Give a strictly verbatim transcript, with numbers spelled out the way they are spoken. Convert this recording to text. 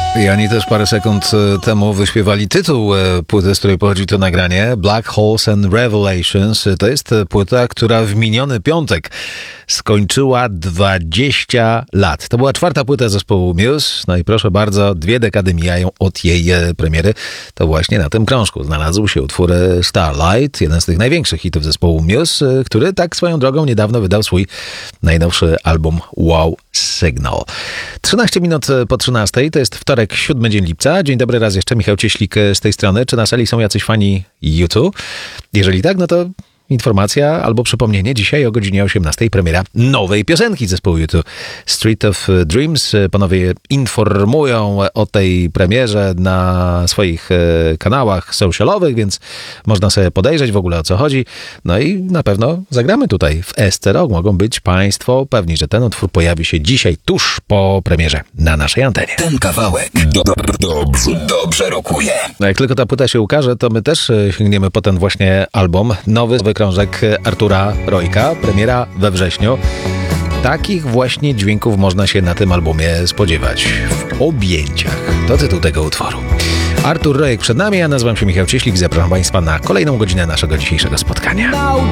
I oni też parę sekund temu wyśpiewali tytuł płyty, z której pochodzi to nagranie, Black Holes and Revelations. To jest płyta, która w miniony piątek skończyła dwadzieścia lat. To była czwarta płyta zespołu Muse. No i proszę bardzo, dwie dekady mijają od jej premiery. To właśnie na tym krążku znalazł się utwór Starlight, jeden z tych największych hitów zespołu Muse, który tak swoją drogą niedawno wydał swój najnowszy album Wow Signal. trzynaście minut po trzynastej, to jest wtorek, siódmy dzień lipca. Dzień dobry raz jeszcze, Michał Cieślik z tej strony. Czy na sali są jacyś fani YouTube? Jeżeli tak, no to informacja albo przypomnienie. Dzisiaj o godzinie osiemnastej premiera nowej piosenki zespołu YouTube, Street of Dreams. Panowie informują o tej premierze na swoich kanałach socialowych, więc można sobie podejrzeć w ogóle o co chodzi. No i na pewno zagramy tutaj w S C Rock. Mogą być Państwo pewni, że ten utwór pojawi się dzisiaj tuż po premierze na naszej antenie. Ten kawałek do, do, dobrze, dobrze rokuje. No jak tylko ta płyta się ukaże, to my też sięgniemy po ten właśnie album. Nowy krążek Artura Rojka, premiera we wrześniu. Takich właśnie dźwięków można się na tym albumie spodziewać. W objęciach. To tytuł tego utworu. Artur Rojek przed nami, ja nazywam się Michał Cieślik. Zapraszam Państwa na kolejną godzinę naszego dzisiejszego spotkania.